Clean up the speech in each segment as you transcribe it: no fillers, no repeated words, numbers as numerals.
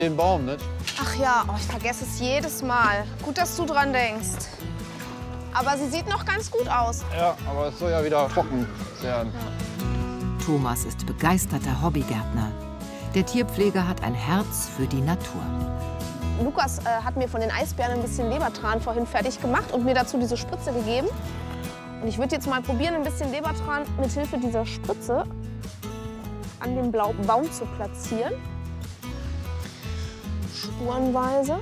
Den Baum, ne? Ach ja, oh, ich vergesse es jedes Mal. Gut, dass du dran denkst. Aber sie sieht noch ganz gut aus. Ja, aber es soll ja wieder trocken werden. Thomas ist begeisterter Hobbygärtner. Der Tierpfleger hat ein Herz für die Natur. Lukas hat mir von den Eisbären ein bisschen Lebertran vorhin fertig gemacht und mir dazu diese Spritze gegeben. Und ich würde jetzt mal probieren, ein bisschen Lebertran mit Hilfe dieser Spritze an dem Baum zu platzieren. Spurenweise.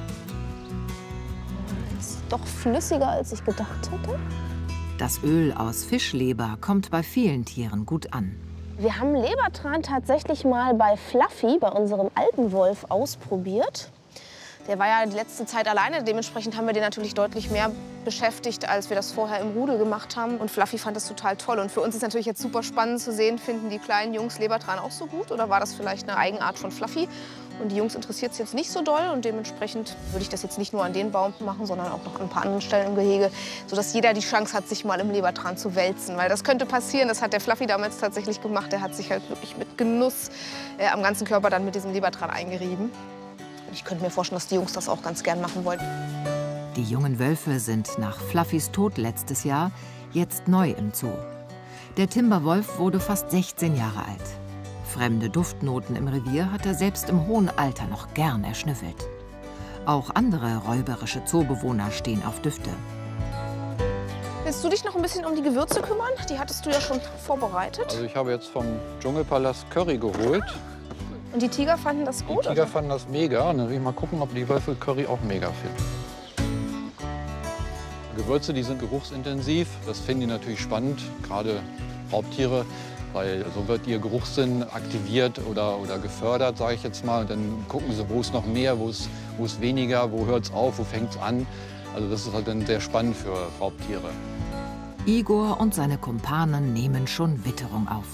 Ist doch flüssiger, als ich gedacht hätte. Das Öl aus Fischleber kommt bei vielen Tieren gut an. Wir haben Lebertran tatsächlich mal bei Fluffy, bei unserem Alpenwolf, ausprobiert. Der war ja die letzte Zeit alleine, dementsprechend haben wir den natürlich deutlich mehr beschäftigt, als wir das vorher im Rudel gemacht haben. Und Fluffy fand das total toll. Und für uns ist natürlich jetzt super spannend zu sehen, finden die kleinen Jungs Lebertran auch so gut oder war das vielleicht eine Eigenart von Fluffy? Und die Jungs interessiert es jetzt nicht so doll und dementsprechend würde ich das jetzt nicht nur an den Baum machen, sondern auch noch an ein paar anderen Stellen im Gehege, sodass jeder die Chance hat, sich mal im Lebertran zu wälzen. Weil das könnte passieren, das hat der Fluffy damals tatsächlich gemacht. Der hat sich halt wirklich mit Genuss am ganzen Körper dann mit diesem Lebertran eingerieben. Ich könnte mir vorstellen, dass die Jungs das auch ganz gern machen wollen. Die jungen Wölfe sind nach Fluffys Tod letztes Jahr jetzt neu im Zoo. Der Timberwolf wurde fast 16 Jahre alt. Fremde Duftnoten im Revier hat er selbst im hohen Alter noch gern erschnüffelt. Auch andere räuberische Zoobewohner stehen auf Düfte. Willst du dich noch ein bisschen um die Gewürze kümmern? Die hattest du ja schon vorbereitet. Also ich habe jetzt vom Dschungelpalast Curry geholt. Und die Tiger fanden das gut? Die Tiger fanden das mega. Und dann will ich mal gucken, ob die Wölfe Curry auch mega finden. Gewürze, die sind geruchsintensiv. Das finden die natürlich spannend, gerade Raubtiere. Weil so wird ihr Geruchssinn aktiviert oder gefördert, sage ich jetzt mal. Und dann gucken sie, wo ist noch mehr, wo ist weniger, wo hört es auf, wo fängt es an. Also das ist halt dann sehr spannend für Raubtiere. Igor und seine Kumpanen nehmen schon Witterung auf.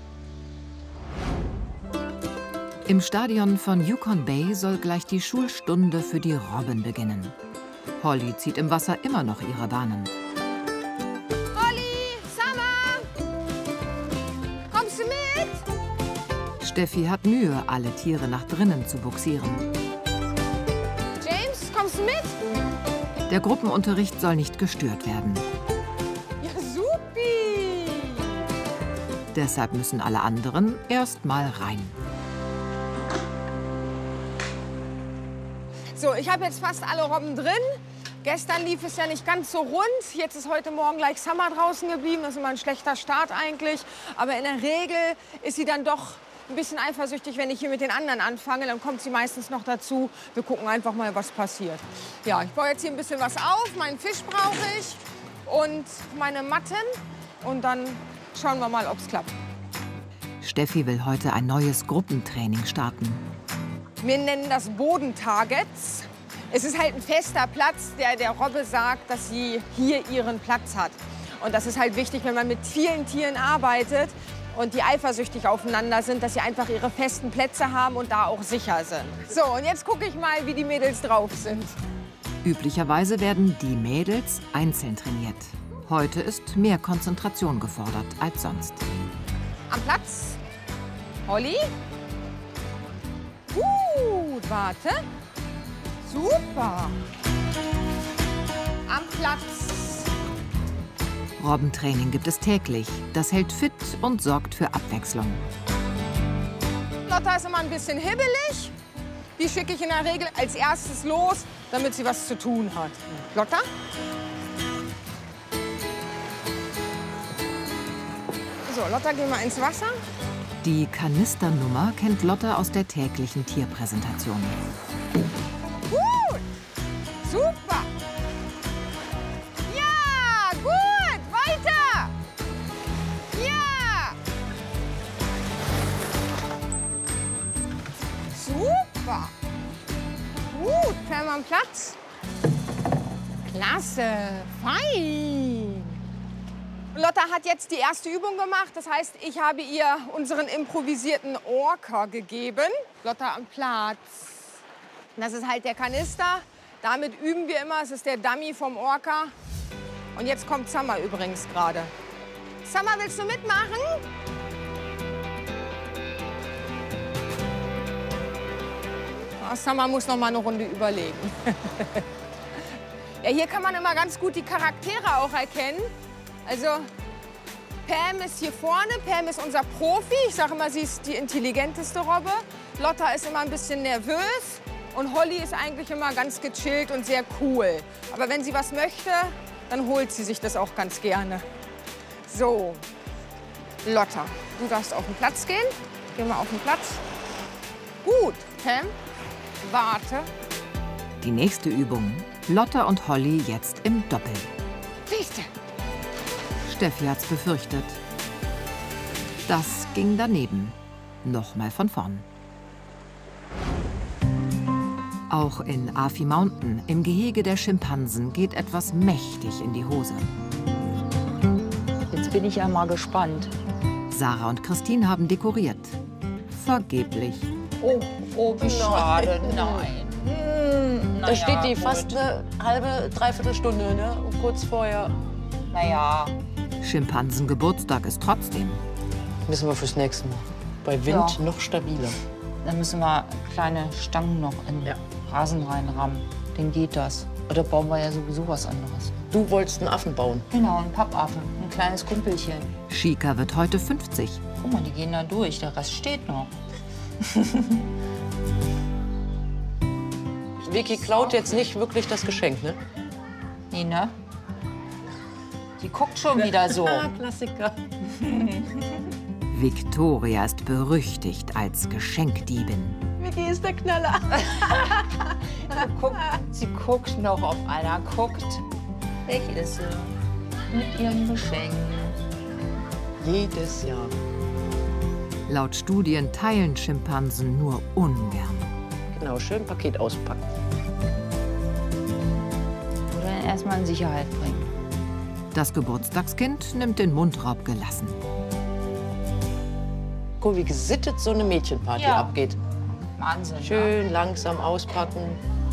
Im Stadion von Yukon Bay soll gleich die Schulstunde für die Robben beginnen. Holly zieht im Wasser immer noch ihre Bahnen. Holly, Summer! Kommst du mit? Steffi hat Mühe, alle Tiere nach drinnen zu bugsieren. James, kommst du mit? Der Gruppenunterricht soll nicht gestört werden. Ja, supi! Deshalb müssen alle anderen erst mal rein. So, ich habe jetzt fast alle Robben drin. Gestern lief es ja nicht ganz so rund. Jetzt ist heute Morgen gleich Summer draußen geblieben. Das ist immer ein schlechter Start eigentlich. Aber in der Regel ist sie dann doch ein bisschen eifersüchtig, wenn ich hier mit den anderen anfange. Dann kommt sie meistens noch dazu. Wir gucken einfach mal, was passiert. Ja, ich baue jetzt hier ein bisschen was auf. Meinen Fisch brauche ich und meine Matten. Und dann schauen wir mal, ob es klappt. Steffi will heute ein neues Gruppentraining starten. Wir nennen das Bodentargets. Es ist halt ein fester Platz, der Robbe sagt, dass sie hier ihren Platz hat. Und das ist halt wichtig, wenn man mit vielen Tieren arbeitet und die eifersüchtig aufeinander sind, dass sie einfach ihre festen Plätze haben und da auch sicher sind. So, und jetzt gucke ich mal, wie die Mädels drauf sind. Üblicherweise werden die Mädels einzeln trainiert. Heute ist mehr Konzentration gefordert als sonst. Am Platz. Holly. Gut, warte. Super. Am Platz. Robbentraining gibt es täglich. Das hält fit und sorgt für Abwechslung. Lotta ist immer ein bisschen hibbelig. Die schicke ich in der Regel als erstes los, damit sie was zu tun hat. Lotta? So, Lotta, geh mal ins Wasser. Die Kanisternummer kennt Lotta aus der täglichen Tierpräsentation. Gut! Super! Ja, gut! Weiter! Ja! Super! Gut, fähr mal am Platz. Klasse! Fein! Lotta hat jetzt die erste Übung gemacht. Das heißt, ich habe ihr unseren improvisierten Orca gegeben. Lotta am Platz. Das ist halt der Kanister. Damit üben wir immer. Es ist der Dummy vom Orca. Und jetzt kommt Summer übrigens gerade. Summer, willst du mitmachen? Summer muss noch mal eine Runde überlegen. Ja, hier kann man immer ganz gut die Charaktere auch erkennen. Also Pam ist hier vorne. Pam ist unser Profi. Ich sage immer, sie ist die intelligenteste Robbe. Lotta ist immer ein bisschen nervös. Und Holly ist eigentlich immer ganz gechillt und sehr cool. Aber wenn sie was möchte, dann holt sie sich das auch ganz gerne. So, Lotta, du darfst auf den Platz gehen. Geh mal auf den Platz. Gut, Pam, warte. Die nächste Übung. Lotta und Holly jetzt im Doppel. Siehste. Steffi hat's befürchtet. Das ging daneben. Nochmal von vorn. Auch in Afi Mountain, im Gehege der Schimpansen, geht etwas mächtig in die Hose. Jetzt bin ich ja mal gespannt. Sarah und Christine haben dekoriert. Vergeblich. Oh, wie schade. Nein. Da steht die fast eine halbe, dreiviertel Stunde, ne? Kurz vorher. Naja. Schimpansengeburtstag ist trotzdem. Müssen wir fürs nächste Mal. Bei Wind noch stabiler. Dann müssen wir kleine Stangen noch in den Rasen reinrammen. Dann geht das. Oder bauen wir ja sowieso was anderes. Du wolltest einen Affen bauen. Genau, einen Pappaffen. Ein kleines Kumpelchen. Chica wird heute 50. Guck mal, die gehen da durch. Der Rest steht noch. Vicky klaut jetzt nicht wirklich das Geschenk, ne? Nee, ne? Die guckt schon wieder so. Klassiker. Victoria ist berüchtigt als Geschenkdiebin. Vicky ist der Knaller. Sie guckt noch, ob einer guckt. Weg ist sie. Mit ihrem Geschenk. Jedes Jahr. Laut Studien teilen Schimpansen nur ungern. Genau, schön Paket auspacken. Oder erstmal in Sicherheit bringen. Das Geburtstagskind nimmt den Mundraub gelassen. Guck, wie gesittet so eine Mädchenparty abgeht. Wahnsinn. Schön langsam auspacken.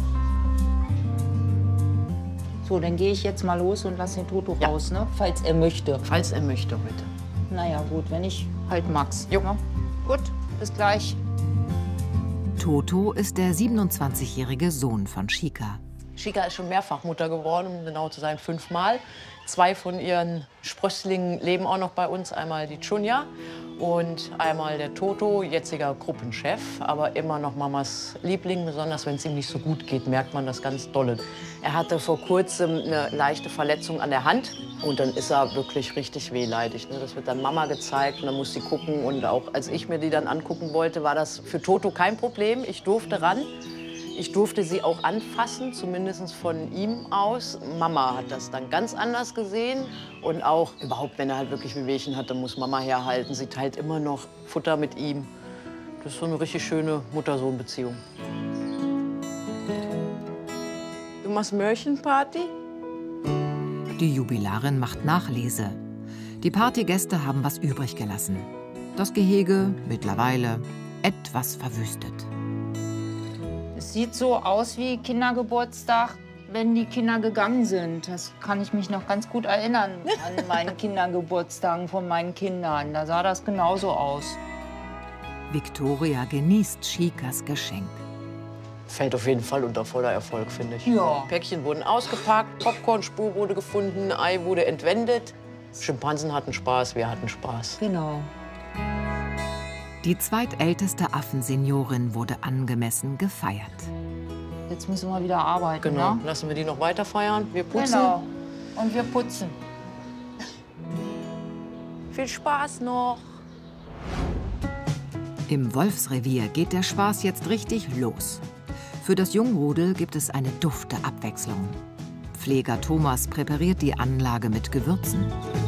So, dann gehe ich jetzt mal los und lasse den Toto raus, ne? Falls er möchte. Falls er möchte heute. Naja, gut, wenn nicht, halt Max. Jo. Ne? Gut, bis gleich. Toto ist der 27-jährige Sohn von Chica. Chica ist schon mehrfach Mutter geworden, um genau zu sein 5-mal. 2 von ihren Sprösslingen leben auch noch bei uns. Einmal die Chunya und einmal der Toto, jetziger Gruppenchef. Aber immer noch Mamas Liebling, besonders wenn es ihm nicht so gut geht, merkt man das ganz dolle. Er hatte vor kurzem eine leichte Verletzung an der Hand. Und dann ist er wirklich richtig wehleidig. Das wird dann Mama gezeigt und dann muss sie gucken. Und auch als ich mir die dann angucken wollte, war das für Toto kein Problem. Ich durfte ran. Ich durfte sie auch anfassen, zumindest von ihm aus. Mama hat das dann ganz anders gesehen. Und auch überhaupt, wenn er halt wirklich Wehwehchen hat, dann muss Mama herhalten. Sie teilt immer noch Futter mit ihm. Das ist so eine richtig schöne Mutter-Sohn-Beziehung. Du machst Märchenparty? Die Jubilarin macht Nachlese. Die Partygäste haben was übrig gelassen. Das Gehege mittlerweile etwas verwüstet. Es sieht so aus wie Kindergeburtstag, wenn die Kinder gegangen sind. Das kann ich mich noch ganz gut erinnern an meinen Kindergeburtstagen von meinen Kindern. Da sah das genauso aus. Victoria genießt Chicas Geschenk. Fällt auf jeden Fall unter voller Erfolg, finde ich. Ja. Päckchen wurden ausgepackt, Popcornspur wurde gefunden, Ei wurde entwendet. Schimpansen hatten Spaß, wir hatten Spaß. Genau. Die zweitälteste Affenseniorin wurde angemessen gefeiert. Jetzt müssen wir wieder arbeiten, Genau, ne? lassen wir die noch weiter feiern. Wir putzen. Genau. Und wir putzen. Viel Spaß noch. Im Wolfsrevier geht der Spaß jetzt richtig los. Für das Jungrudel gibt es eine dufte Abwechslung. Pfleger Thomas präpariert die Anlage mit Gewürzen.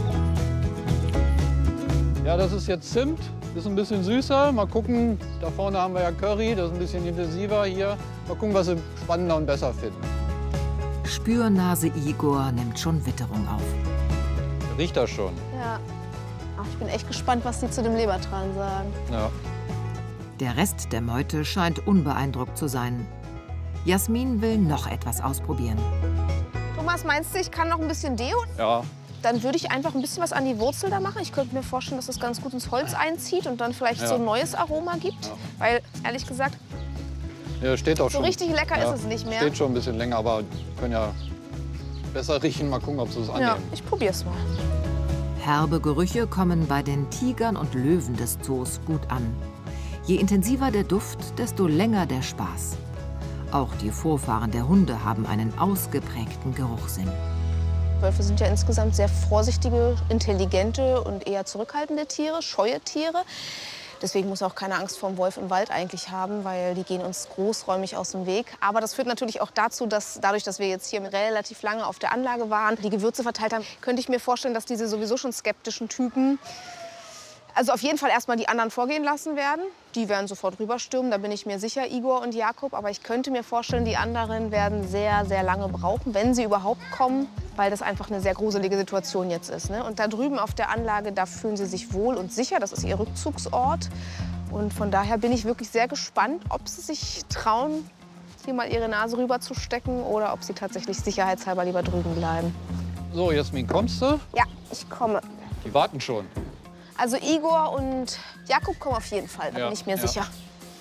Ja, das ist jetzt Zimt, ist ein bisschen süßer. Mal gucken, da vorne haben wir ja Curry, das ist ein bisschen intensiver hier. Mal gucken, was Sie spannender und besser finden. Spürnase Igor nimmt schon Witterung auf. Riecht das schon? Ja. Ach, ich bin echt gespannt, was die zu dem Lebertran sagen. Ja. Der Rest der Meute scheint unbeeindruckt zu sein. Jasmin will noch etwas ausprobieren. Thomas, meinst du, ich kann noch ein bisschen Deo? Ja. Dann würde ich einfach ein bisschen was an die Wurzel da machen. Ich könnte mir vorstellen, dass das ganz gut ins Holz einzieht und dann vielleicht so ein neues Aroma gibt. Ja. Weil, ehrlich gesagt, Ja, steht auch So schon. richtig lecker ist es nicht mehr. Steht schon ein bisschen länger, aber können ja besser riechen. Mal gucken, ob sie es Ja, annehmen. ich probier's mal. Herbe Gerüche kommen bei den Tigern und Löwen des Zoos gut an. Je intensiver der Duft, desto länger der Spaß. Auch die Vorfahren der Hunde haben einen ausgeprägten Geruchssinn. Wölfe sind ja insgesamt sehr vorsichtige, intelligente und eher zurückhaltende Tiere, scheue Tiere. Deswegen muss auch keine Angst vor dem Wolf im Wald eigentlich haben, weil die gehen uns großräumig aus dem Weg. Aber das führt natürlich auch dazu, dass dadurch, dass wir jetzt hier relativ lange auf der Anlage waren, die Gewürze verteilt haben, könnte ich mir vorstellen, dass diese sowieso schon skeptischen Typen also auf jeden Fall erstmal die anderen vorgehen lassen werden. Die werden sofort rüberstürmen, da bin ich mir sicher, Igor und Jakob. Aber ich könnte mir vorstellen, die anderen werden sehr, sehr lange brauchen, wenn sie überhaupt kommen, weil das einfach eine sehr gruselige Situation jetzt ist. Ne? Und da drüben auf der Anlage, da fühlen sie sich wohl und sicher. Das ist ihr Rückzugsort. Und von daher bin ich wirklich sehr gespannt, ob sie sich trauen, hier mal ihre Nase rüber zu stecken oder ob sie tatsächlich sicherheitshalber lieber drüben bleiben. So, Jasmin, kommst du? Ja, ich komme. Die warten schon. Also Igor und Jakob kommen auf jeden Fall, da Ja, bin ich mir ja. sicher.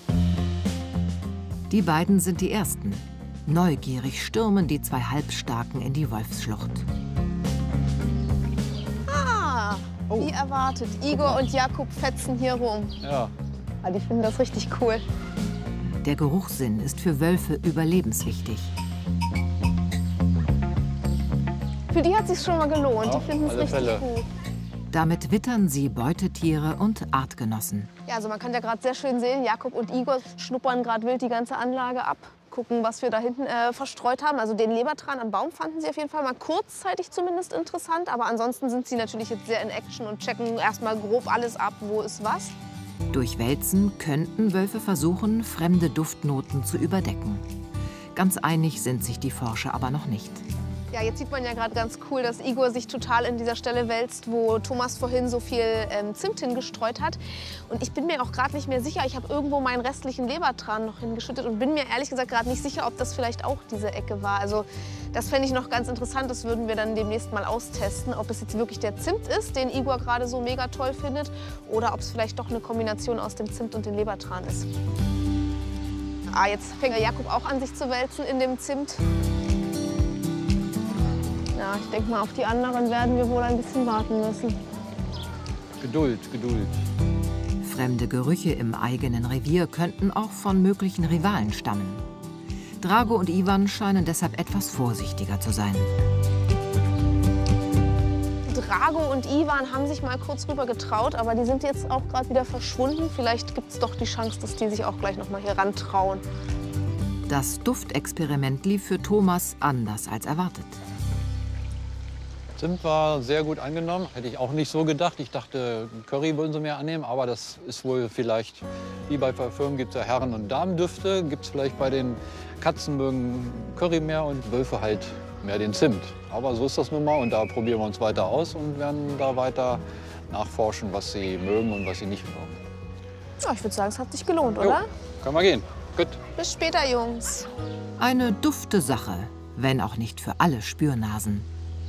Die beiden sind die Ersten. Neugierig stürmen die zwei Halbstarken in die Wolfsschlucht. Ah, wie erwartet. Igor und Jakob fetzen hier rum. Ja. Ah, die finden das richtig cool. Der Geruchssinn ist für Wölfe überlebenswichtig. Für die hat es sich schon mal gelohnt. Ja, Die finden es alle richtig Fälle. gut. Damit wittern sie Beutetiere und Artgenossen. Ja, also man kann ja gerade sehr schön sehen, Jakob und Igor schnuppern gerade wild die ganze Anlage ab. Gucken, was wir da hinten verstreut haben. Also den Lebertran am Baum fanden sie auf jeden Fall mal kurzzeitig zumindest interessant. Aber ansonsten sind sie natürlich jetzt sehr in Action und checken erstmal grob alles ab, wo ist was. Durch Wälzen könnten Wölfe versuchen, fremde Duftnoten zu überdecken. Ganz einig sind sich die Forscher aber noch nicht. Ja, jetzt sieht man ja gerade ganz cool, dass Igor sich total in dieser Stelle wälzt, wo Thomas vorhin so viel Zimt hingestreut hat. Und ich bin mir auch gerade nicht mehr sicher. Ich habe irgendwo meinen restlichen Lebertran noch hingeschüttet und bin mir ehrlich gesagt gerade nicht sicher, ob das vielleicht auch diese Ecke war. Also das fände ich noch ganz interessant. Das würden wir dann demnächst mal austesten, ob es jetzt wirklich der Zimt ist, den Igor gerade so mega toll findet, oder ob es vielleicht doch eine Kombination aus dem Zimt und dem Lebertran ist. Ah, jetzt fängt der Jakob auch an, sich zu wälzen in dem Zimt. Ja, ich denke mal, auf die anderen werden wir wohl ein bisschen warten müssen. Geduld, Geduld. Fremde Gerüche im eigenen Revier könnten auch von möglichen Rivalen stammen. Drago und Ivan scheinen deshalb etwas vorsichtiger zu sein. Drago und Ivan haben sich mal kurz rüber getraut, aber die sind jetzt auch gerade wieder verschwunden. Vielleicht gibt es doch die Chance, dass die sich auch gleich noch mal hier rantrauen. Das Duftexperiment lief für Thomas anders als erwartet. Zimt war sehr gut angenommen. Hätte ich auch nicht so gedacht. Ich dachte, Curry würden sie mehr annehmen. Aber das ist wohl vielleicht, wie bei Parfüm gibt es ja Herren- und Damendüfte. Gibt es vielleicht bei den Katzen mögen Curry mehr und Wölfe halt mehr den Zimt. Aber so ist das nun mal. Und da probieren wir uns weiter aus und werden da weiter nachforschen, was sie mögen und was sie nicht mögen. Ja, ich würde sagen, es hat sich gelohnt, Jo, oder? können wir gehen. Gut. Bis später, Jungs. Eine dufte Sache, wenn auch nicht für alle Spürnasen.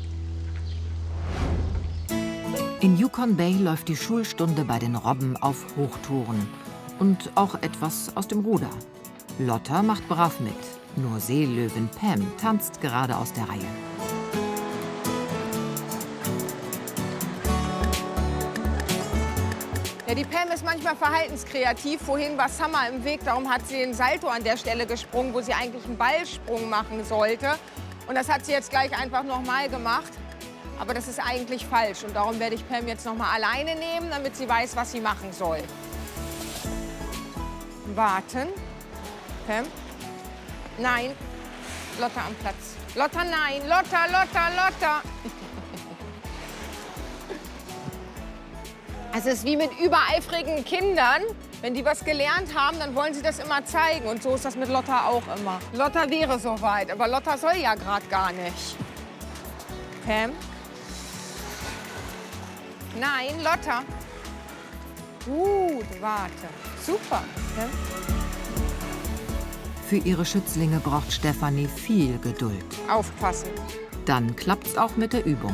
In Yukon Bay läuft die Schulstunde bei den Robben auf Hochtouren. Und auch etwas aus dem Ruder. Lotta macht brav mit. Nur Seelöwin Pam tanzt gerade aus der Reihe. Ja, die Pam ist manchmal verhaltenskreativ. Vorhin war Summer im Weg, darum hat sie den Salto an der Stelle gesprungen, wo sie eigentlich einen Ballsprung machen sollte. Und das hat sie jetzt gleich einfach noch mal gemacht. Aber das ist eigentlich falsch und darum werde ich Pam jetzt noch mal alleine nehmen, damit sie weiß, was sie machen soll. Warten. Pam. Nein. Lotta am Platz. Lotta, nein. Lotta, Lotta, Lotta. Also es ist wie mit übereifrigen Kindern. Wenn die was gelernt haben, dann wollen sie das immer zeigen. Und so ist das mit Lotta auch immer. Lotta wäre soweit, aber Lotta soll ja gerade gar nicht. Pam. Nein, Lotta. Gut, warte. Super. Pam. Für ihre Schützlinge braucht Stefanie viel Geduld. Aufpassen. Dann klappt's auch mit der Übung.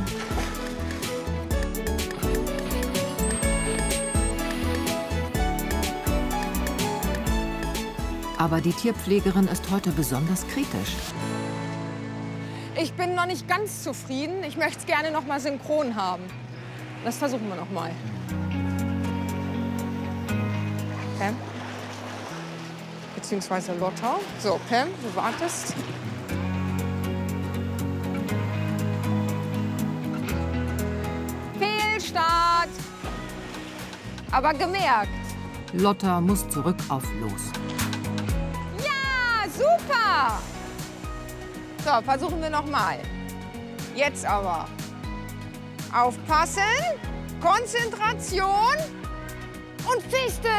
Aber die Tierpflegerin ist heute besonders kritisch. Ich bin noch nicht ganz zufrieden. Ich möchte es gerne noch mal synchron haben. Das versuchen wir noch mal. Pam? Beziehungsweise Lotta. So, Pam, du wartest. Fehlstart. Aber gemerkt. Lotta muss zurück auf Los. Ja, super. So, versuchen wir noch mal. Jetzt aber. Aufpassen, Konzentration und Piste.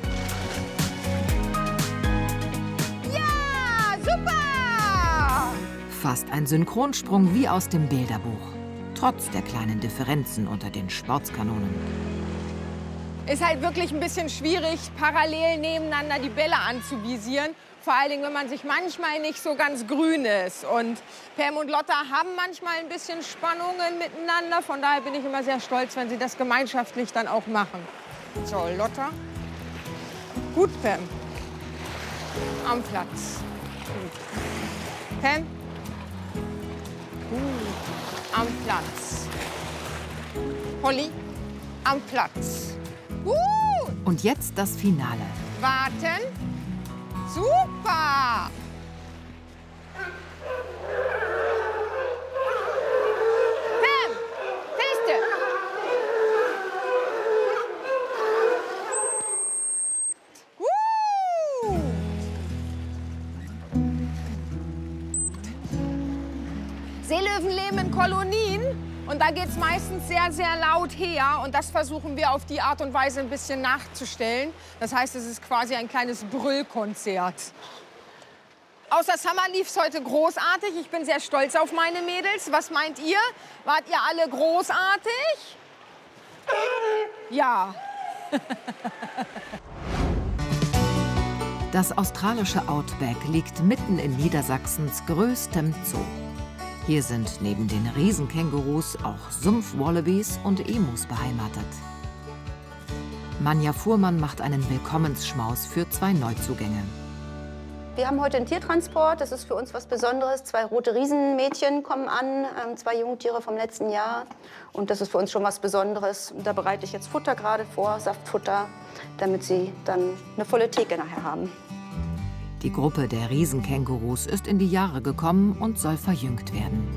Ja, super. Fast ein Synchronsprung wie aus dem Bilderbuch. Trotz der kleinen Differenzen unter den Sportskanonen. Ist halt wirklich ein bisschen schwierig, parallel nebeneinander die Bälle anzuvisieren. Vor allen Dingen, wenn man sich manchmal nicht so ganz grün ist. Und Pam und Lotta haben manchmal ein bisschen Spannungen miteinander. Von daher bin ich immer sehr stolz, wenn sie das gemeinschaftlich dann auch machen. So, Lotta. Gut, Pam. Am Platz. Gut. Pam. Gut. Am Platz. Holly. Am Platz. Gut. Und jetzt das Finale. Warten. Super! Pam! Feste! Seelöwen leben in Kolonien und da geht es meistens sehr, sehr laut her. Und das versuchen wir auf die Art und Weise ein bisschen nachzustellen. Das heißt, es ist quasi ein kleines Brüllkonzert. Außer Summer lief es heute großartig. Ich bin sehr stolz auf meine Mädels. Was meint ihr? Wart ihr alle großartig? Ja. Das australische Outback liegt mitten in Niedersachsens größtem Zoo. Hier sind neben den Riesenkängurus auch Sumpfwallabys und Emus beheimatet. Manja Fuhrmann macht einen Willkommensschmaus für 2 Neuzugänge. Wir haben heute einen Tiertransport. Das ist für uns was Besonderes. 2 rote Riesenmädchen kommen an, 2 Jungtiere vom letzten Jahr. Und das ist für uns schon was Besonderes. Und da bereite ich jetzt Futter gerade vor, Saftfutter, damit sie dann eine volle Theke nachher haben. Die Gruppe der Riesenkängurus ist in die Jahre gekommen und soll verjüngt werden.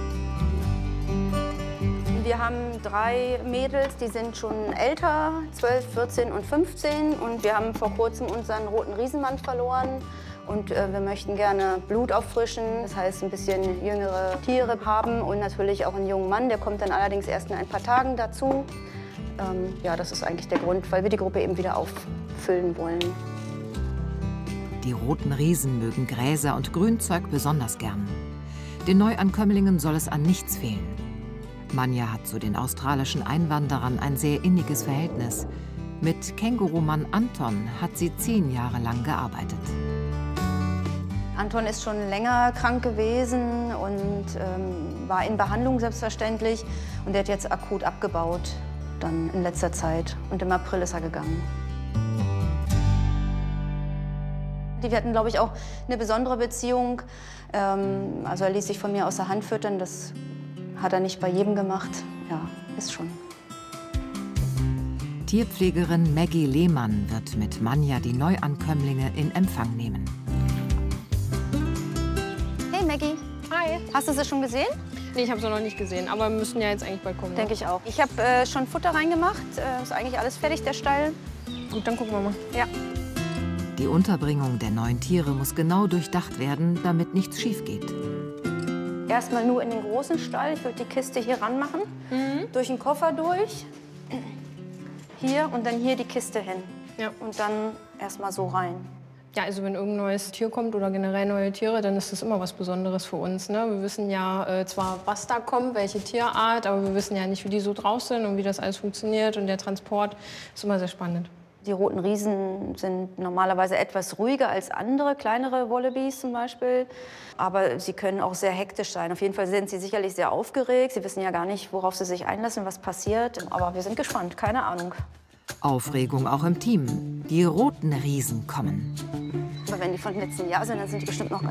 Wir haben 3 Mädels, die sind schon älter, 12, 14 und 15. Und wir haben vor kurzem unseren roten Riesenmann verloren. Und wir möchten gerne Blut auffrischen, das heißt ein bisschen jüngere Tiere haben und natürlich auch einen jungen Mann. Der kommt dann allerdings erst in ein paar Tagen dazu. Ja, das ist eigentlich der Grund, weil wir die Gruppe eben wieder auffüllen wollen. Die roten Riesen mögen Gräser und Grünzeug besonders gern. Den Neuankömmlingen soll es an nichts fehlen. Manja hat zu den australischen Einwanderern ein sehr inniges Verhältnis. Mit Kängurumann Anton hat sie 10 Jahre lang gearbeitet. Anton ist schon länger krank gewesen und war in Behandlung selbstverständlich. Und der hat jetzt akut abgebaut, dann in letzter Zeit. Und im April ist er gegangen. Wir hatten, glaube ich, auch eine besondere Beziehung. Also er ließ sich von mir aus der Hand füttern. Das hat er nicht bei jedem gemacht. Ja, ist schon. Tierpflegerin Maggie Lehmann wird mit Manja die Neuankömmlinge in Empfang nehmen. Hey Maggie. Hi. Hast du sie schon gesehen? Nee, ich habe sie noch nicht gesehen, aber wir müssen ja jetzt eigentlich bald kommen. Denke ich auch. Ich habe schon Futter reingemacht. Ist eigentlich alles fertig, der Stall. Gut, dann gucken wir mal. Ja. Die Unterbringung der neuen Tiere muss genau durchdacht werden, damit nichts schief geht. Erstmal nur in den großen Stall. Ich würde die Kiste hier ranmachen, durch den Koffer durch, hier und dann hier die Kiste hin. Ja. Und dann erstmal so rein. Ja, also wenn irgendein neues Tier kommt oder generell neue Tiere, dann ist das immer was Besonderes für uns. Ne? Wir wissen ja zwar, was da kommt, welche Tierart, aber wir wissen ja nicht, wie die so drauf sind und wie das alles funktioniert. Und der Transport ist immer sehr spannend. Die roten Riesen sind normalerweise etwas ruhiger als andere, kleinere Wallabys zum Beispiel. Aber sie können auch sehr hektisch sein. Auf jeden Fall sind sie sicherlich sehr aufgeregt. Sie wissen ja gar nicht, worauf sie sich einlassen, was passiert. Aber wir sind gespannt, keine Ahnung. Aufregung auch im Team. Die roten Riesen kommen. Aber wenn die von letzten Jahr sind, dann sind die bestimmt noch